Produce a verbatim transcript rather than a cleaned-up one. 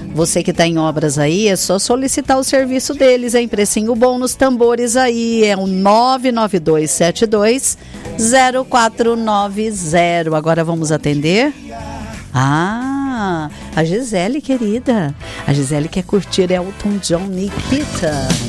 Você que está em obras aí, é só solicitar o serviço deles, hein? Precinho bom nos tambores aí, é o nove nove dois sete dois zero quatro nove zero. Agora vamos atender? Ah, a Gisele, querida. A Gisele quer curtir Elton John, Nikita.